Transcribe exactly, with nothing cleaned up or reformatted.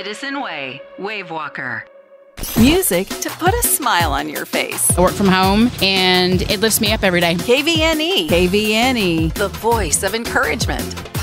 Citizen Way, Wave Walker. Music to put a smile on your face. I work from home, and it lifts me up every day. K V N E. K V N E, the voice of encouragement.